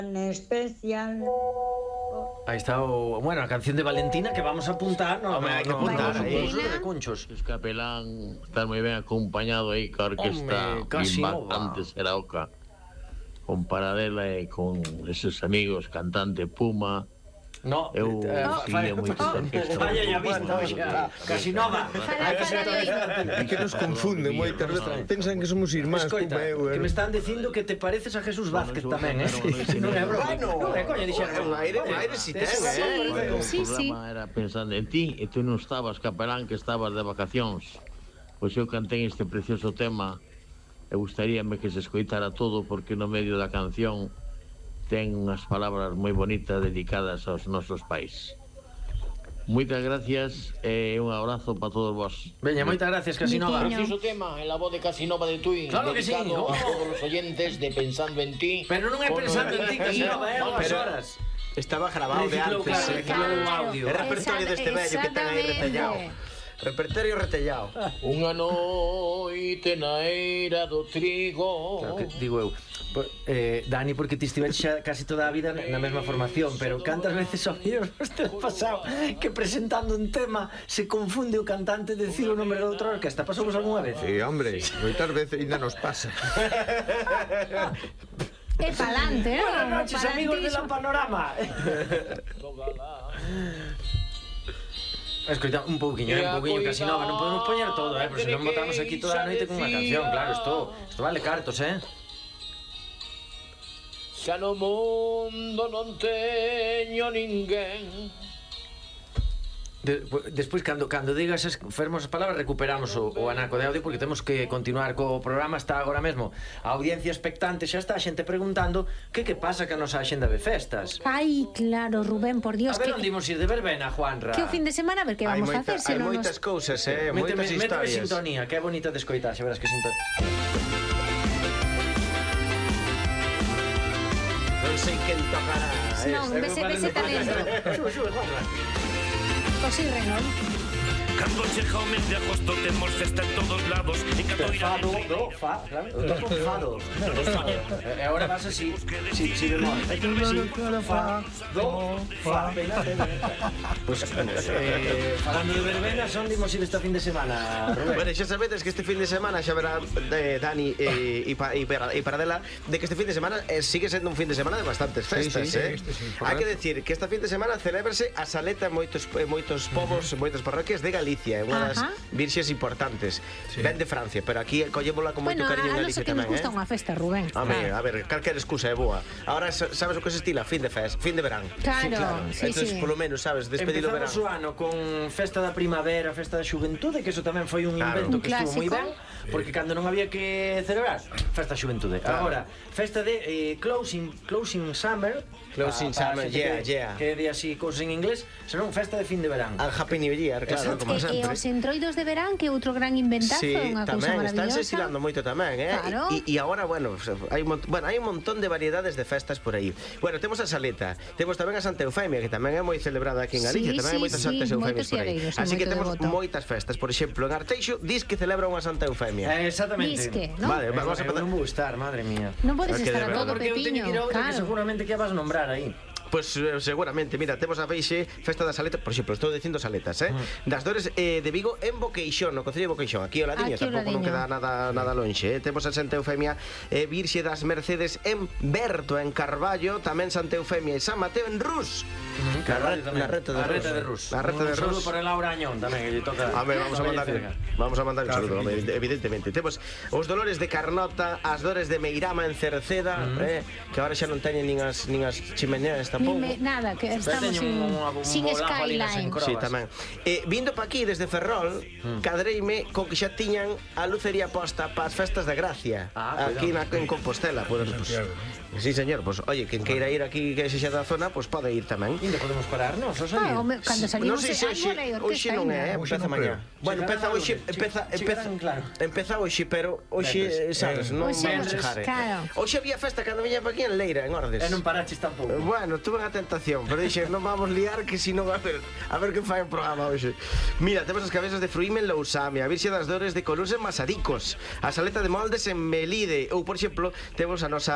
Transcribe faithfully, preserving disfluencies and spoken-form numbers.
especial. Aí está o, bueno, a canción de Valentina que vamos a apuntar, no, Home, hai que no, apuntar, no, eh. no, no, de Conchos. Es capelán, está moi ben acompañado aí ca orquesta Home, casi bastante Seraoca, con Paradela e con eses amigos, cantante Puma. No, Eu eh, seguía moito esa orquesta. Falla ya vista, xa, casi nova. Fala, fala, É que nos confunde moitas veces. Pensan que somos irmáns, Escoita, como eu. que me están dicindo que te pareces a Jesús Vázquez tamén, eh? Non é broma. Non é coña, dixeron. Un aire, un aire si ten, eh? O Sí, sí. programa era pensando en ti e tú non estabas, capelán, que estabas de vacacións. Pois eu cantei este precioso tema e gustaríame que se escoitara todo porque no medio da canción ten unhas palabras moi bonitas dedicadas aos nosos pais. Moitas gracias e un abrazo para todos vos. Veña, moitas gracias, Casinova. Vitiño. Preciso tema en la voz de Casinova de Tui, Claro que sí, dedicado ¿cómo? a todos los oyentes de Pensando en Ti. Pero non é Con pensando en ti, Noelia Casinova, é Vamos, unhas pero- horas. Estaba grabado de Reciclou, antes. claro, eh. reciclou o audio. É repertorio deste vello que ten aí retellado. Repertorio retellado. Unha noite na eira do trigo. Claro que digo eu. Por- Eh, Dani, porque ti estiveches xa casi toda a vida na mesma formación, pero cantas veces ao mellor nos te pasado que presentando un tema se confunde o cantante de decir o nombre da outra orquesta. Pasamos algunha vez? Sí, hombre, moitas veces ainda nos pasa. É pa'lante, non? Buenas noches, amigos de la Panorama. Escoita, un pouquiño, eh, un pouquiño, Casinova, non podemos poñer todo, eh, porque senón botamos aquí toda a noite con unha canción, claro, isto, isto vale cartos, eh. Xa no mundo non teño ninguén. De, despois, cando, cando digas as fermosas palabras, recuperamos o, o anaco de audio porque temos que continuar co programa. Está agora mesmo a audiencia expectante, xa está a xente preguntando que que pasa que a nosa axenda de festas. Ai, claro, Rubén, por Dios, A ver que onde imos ir de verbena, Juanra. que o fin de semana a ver que Hai vamos a moita- hacer, se hai non moitas nos... cousas, eh, Méteme, moitas méteme historias. sintonía, que é bonita de escoitar, xa verás que sintonía. Non sei quen tocará. Non, vese, vese talento. Sube, sube, Juanra. O sí, Renol. Cando chega o mes de agosto temos festa en todos lados. En Catoira Fa, do, do, fa, claro, do con fa, do. E agora vas así, si, si bemol. Si, fa, do, fa, pena, pena. Pues, eh, falando de verbena, son dimos ir esta fin de semana, Rubén. Bueno, xa sabedes que este fin de semana xa verá de Dani e, e, pa, e, para, e Paradela de que este fin de semana eh, sigue sendo un fin de semana de bastantes festas, sí, eh? este sí, Hai que correcto. decir que este fin de semana celébrase a Saleta en moitos, en moitos povos, en moitas parroquias de Galicia, é unha das Ajá. virxes importantes. Ven de Francia, pero aquí collémola con moito Bueno, cariño a, a en non Galicia ser que nos tamén, gusta eh? unha festa, Rubén. Home, Claro, a ver, calquera excusa é boa. Ahora sa- sabes o que se estila? Fin de fest, fin de verán. claro, sí, Entonces, sí. polo menos, sabes, despedido verán. Empezamos o ano con festa da primavera, festa da xuventude, que eso tamén foi un Claro. invento Un que estuvo moi clásico. ben, porque cando non había que celebrar, festa da xuventude. Claro. Agora, festa de eh, closing, closing summer, Closing pa- pa summer, xente yeah, que, yeah. que di así cousas en inglés, senón festa de fin de verán. Al Happy New Year, claro, Exacto. como E, e sempre. os entroidos de verán, que outro gran inventazo, Sí, unha cousa tamén, estánse maravillosa. estilando moito tamén, eh? Claro. E, e agora, bueno, hai un, mont- bueno, hai un montón de variedades de festas por aí. Bueno, temos a Saleta, temos tamén a Santa Eufemia, que tamén é moi celebrada aquí en Galicia, Sí, tamén sí, hai moitas sí, Santas Eufemias moitos por aí. siareiros, Así que moito temos devoto. moitas festas, por exemplo, en Arteixo dis que celebra unha Santa Eufemia. Eh, exactamente. Disque, ¿no? Vale, Eh, vamos a eu empezar. non vou estar, madre mía. Non podes Es que estar de a verdad. todo, Porque eu teño Pepiño. que ir a outra que Claro. seguramente que a vas nombrar aí. Pois eh, seguramente, mira, temos a Feixe, Festa da Saleta, por exemplo, estou dicindo Saletas, eh? Das Dores eh, de Vigo en Boqueixón, no Concello de Boqueixón, aquí ao ladiño, Aquí ao tampouco non ladiño. queda nada nada lonxe, eh? Temos a Santa Eufemia eh, Virxe das Mercedes en Berto, en Carballo, tamén Santa Eufemia e San Mateo en Rus. Na re- na reta de A Rus. reta de Rus. Na reta de Un saludo Rus. para Laura Añón tamén, que lle toca. A ver, vamos a toca mandar cerca. vamos a mandar un Claro, saludo, evidente. evidentemente. Temos os dolores de Carnota, as dores de Meirama en Cerceda, eh, que agora xa non teñen nin as nin as chimeneas Ni tampouco. me, nada, que estamos teñen sin, unha- un sin bolazo ali nas skyline. encro- Sí, Probas. tamén. Eh, vindo pa aquí desde Ferrol, cadreime con que xa tiñan a lucería posta para as festas da Gracia. Ah, aquí na, en Compostela, pues, pues, Santiago, sí, señor, pues oye, quen queira ir aquí que sexa da zona, pues pode ir tamén. Ainda podemos pararnos, o Ah, salir. home, cando salimos Non sei se ai, hoxe, bola e hoxe orquesta non é, eh, ainda. Hoxe empeza non mañá. creo. Bueno, Chegarán empeza hoxe, lunes, empeza, che- empeza, chegarán, claro. empeza hoxe, pero hoxe, Venres. sabes, non Hoxe, vamos chegar. eh. claro. Hoxe había festa cando viña pa aquí en Leira, en Ordes. E non paraches tampouco. Bueno, tuve unha tentación, pero dixe, non vamos liar que si non a ver, a ver que fai o programa hoxe. Mira, temos as cabezas de Fruíme en Lousame, a Virxe das Dores de Colús en Masaricos, a Saleta de Moldes en Melide, ou por exemplo, temos a nosa